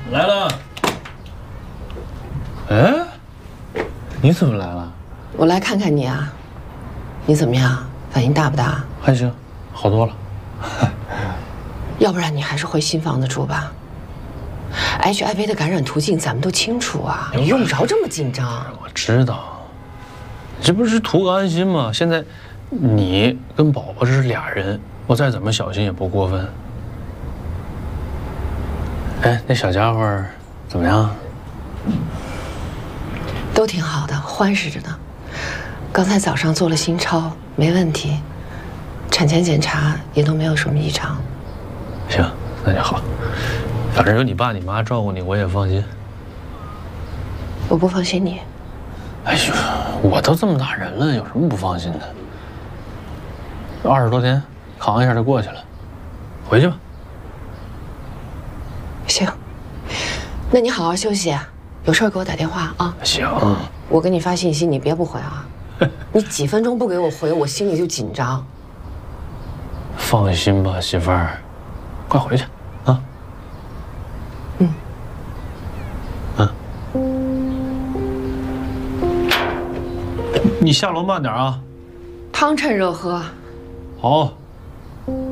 来了。哎，你怎么来了？ 我来看看你啊，你怎么样？反应大不大？ 还行，好多了。 要不然你还是回新房子住吧。HIV 的感染途径咱们都清楚啊，你用不着这么紧张。 我知道，这不是图个安心吗？现在你跟宝宝这是俩人，我再怎么小心也不过分。哎，那小家伙怎么样？ 都挺好的，欢实着呢。刚才早上做了心超，没问题。产前检查也都没有什么异常。 行，那就好。反正有你爸你妈照顾你，我也放心。 我不放心你。 哎呦，我都这么大人了，有什么不放心的？20多天，扛一下就过去了。回去吧。 行，那你好好休息啊，有事给我打电话啊。 行。 我给你发信息，你别不回啊。你几分钟不给我回，我心里就紧张。 放心吧，媳妇儿，快回去啊。你下楼慢点啊。 汤趁热喝。 好。